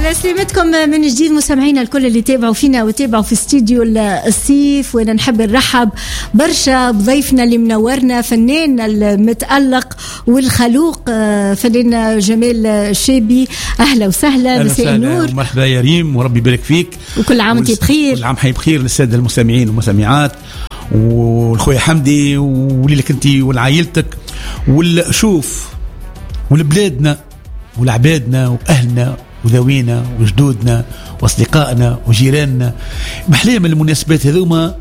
على سلامتكم من جديد مستمعينا الكل اللي تابعوا فينا وتابعوا في استديو الصيف. وانا نحب نرحب برشا بضيفنا اللي منورنا، فنان المتألق والخلوق فنان جمال الشابي. اهلا وسهلا، مساء النور. مرحبا يا ريم، وربي يبارك فيك. وكل عام وانت بخير. كل عام حي بخير للساده المستمعين والمستمعات، والخويا حمدي وليلك انت والعائلتك والشوف والبلادنا والعبادنا واهلنا وذوينا وجدودنا واصدقائنا وجيراننا. محليه من المناسبات هذوما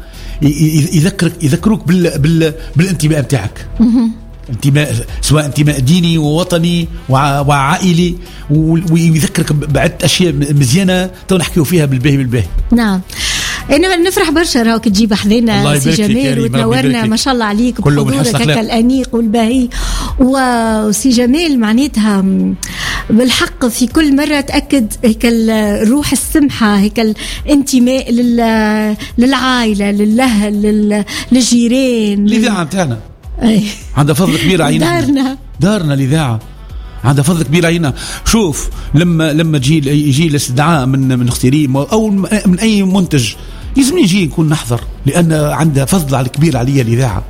يذكروك بالانتماء بتاعك، انتماء سواء انتماء ديني ووطني وعائلي، ويذكرك بعدة اشياء مزيانه تو نحكيو فيها بالباهي. نعم، انا نفرح برشا راك تجيب حذينا سي جمال وتنورنا، ما شاء الله عليك بحضورك هكا الانيق والباهي. وسي جمال معناتها بالحق في كل مره تاكد هيك الروح السمحه، هيك الانتماء للعائله، للاهل، للجيران. الاذاعه نتاعنا عندها فضل كبير علينا، دارنا الاذاعه عندها فضل كبير علينا. شوف لما يجي الاستدعاء من اختياري او من اي منتج لازم يجي نكون نحضر، لان عندها فضل على كبير عليا الاذاعه،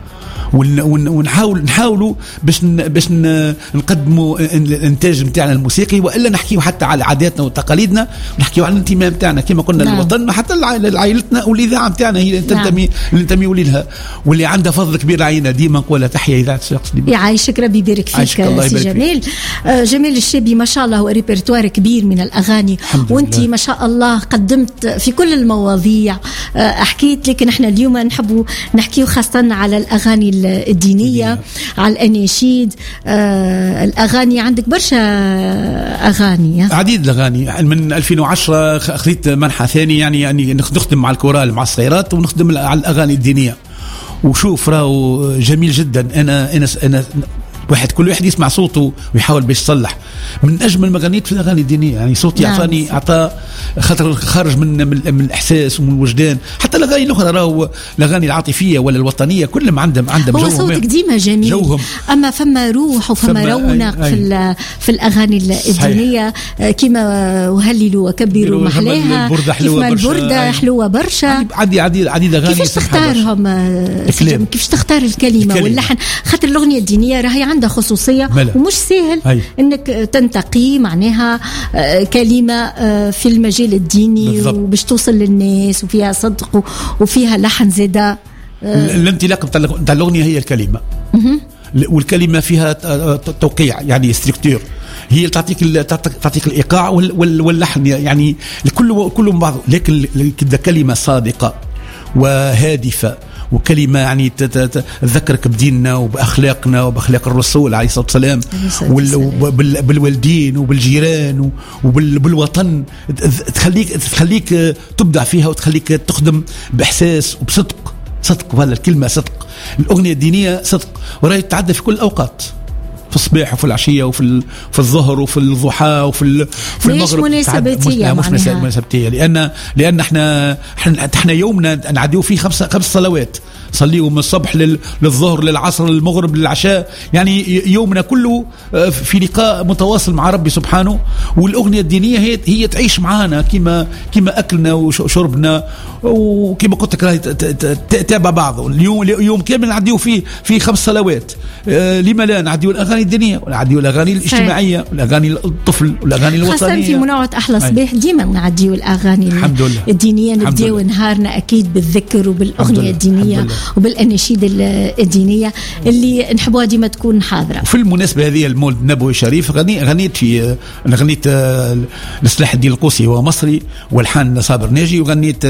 ونحاولوا باش نقدموا الانتاج نتاعنا الموسيقي، والا نحكيو حتى على عاداتنا وتقاليدنا، ونحكيو على الانتماء نتاعنا كما قلنا للوطن، حتى لعائلتنا والاذاعه نتاعنا هي اللي ننتمي لها، واللي عندها فضل كبير علينا. ديما نقولها تحيه اذاعه الشرق. يعيشك، ربي يبارك فيك سي جمال. جمال الشابي ما شاء الله هو ريبرتوار كبير من الاغاني، وانت ما شاء الله قدمت في كل المواضيع. حكيت لكن احنا اليوم نحبوا نحكيو خاصه على الاغاني الدينية، على الأناشيد. الأغاني عندك برشا أغاني، عديد الأغاني. من 2010 أخذت منحة ثاني، يعني نخدم مع الكورال مع الصغيرات، ونخدم على الأغاني الدينية. وشوف راهو جميل جدا. أنا كل واحد يسمع صوته ويحاول باش يصلح. من اجمل ما غنيت في الاغاني الدينيه، يعني صوتي اعطى خاطر خارج من الاحساس ومن الوجدان. حتى الاغاني الاخرى راهو الاغاني العاطفيه ولا الوطنيه كلهم عندهم جوهم. هو صوتك ديما جميل جوهم. اما فما روح وفما رونق في الاغاني الدينيه، كما وهللوا وكبروا محلاها، كما البرده حلوه برشا. عديد اغاني. كيفاش تختارهم؟ كيفاش تختار الكلمه واللحن؟ خاطر الاغنيه الدينيه راهي عندها خصوصية ومش سهل انك تنتقي معناها كلمة في المجال الديني بالضبط، وباش توصل للناس وفيها صدق وفيها لحن زاده. الانطلاق نتاع الأغنية هي الكلمة، والكلمة فيها توقيع، يعني ستركتور، هي تعطيك الإيقاع واللحن، يعني كله من بعضه. لكن كده كلمة صادقة وهادفة، وكلمة يعني تذكرك بديننا وبأخلاقنا وبأخلاق الرسول عليه الصلاة والسلام، وبالوالدين وبالجيران وبالوطن. تخليك تبدع فيها، وتخليك تخدم بإحساس وبصدق. صدق، وهذا الكلمة صدق. الأغنية الدينية صدق، وراهي تتعدى في كل الأوقات، في الصباح وفي العشية وفي الظهر وفي الضحى وفي المغرب. مش مناسبتية، لأن احنا يومنا نعديو فيه خمس صلوات، صليوا من الصبح للظهر للعصر للمغرب للعشاء، يعني يومنا كله في لقاء متواصل مع ربي سبحانه. والأغنية الدينية هي تعيش معانا كما أكلنا وشربنا، وكما قلت لك تابع بعضه. اليوم كامل نعديو فيه 5 صلوات. لما لا نعديو الأغاني الدينية، ونعديو الأغاني الاجتماعية، والأغاني الطفل، والأغاني الوطنية. خاصة في منوعة أحلى صباح ديما نعديو الأغاني الدينية. نبداو نهارنا أكيد بالذكر وبالأغنية الدينية وبالأناشيد الدينية اللي نحبوها ديما تكون حاضرة. وفي المناسبة هذه المولد النبوي الشريف غنيت لصلاح الدين القوسي، هو مصري، والحان صابر ناجي، وغنيت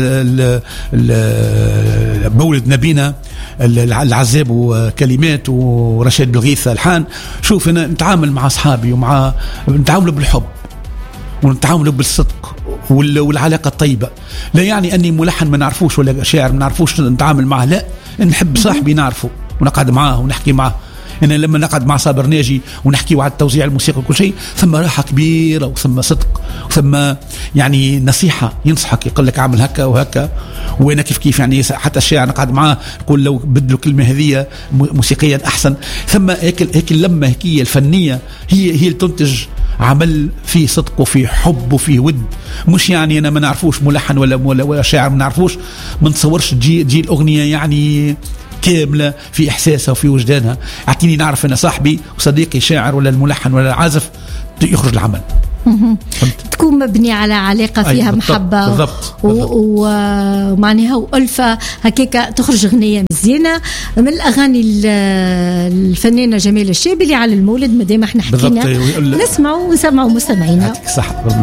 مولد نبينا العزاب وكلمات، ورشاد بلغيث الحان. شوف أنا نتعامل مع أصحابي نتعامل بالحب، ونتعامل بالصدق والعلاقة الطيبة. لا يعني أني ملحن ما نعرفوش ولا شاعر ما نعرفوش نتعامل معه، لا، نحب صاحبي نعرفه ونقعد معه ونحكي معه. أنا لما نقعد مع صابر ناجي ونحكي على التوزيع الموسيقى وكل شيء ثم راحة كبيرة وثم صدق وثم يعني نصيحة، ينصحك يقول لك عمل هكا وهكا. وأنا كيف يعني حتى الشاعر نقعد معاه يقول لو بدلوا كلمة هذه موسيقيا أحسن. ثم هيك اللمة هي الفنية هي تنتج عمل فيه صدق وفيه حب وفيه ود. مش يعني أنا ما نعرفوش ملحن ولا شاعر ما نعرفوش، ما نتصورش تجي الأغنية يعني كاملة في إحساسها وفي وجدانها. أعطيني نعرف أنا صاحبي وصديقي شاعر ولا الملحن ولا العازف يخرج العمل تكون مبني على علاقة فيها محبة بالضبط. ومعناها وألفة هكاك تخرج أغنية مزيانة من الأغاني الفنانة جميل الشابي اللي على المولد. مدام احنا حكينا نسمعوا ونسمعوا مستمعينا. صح.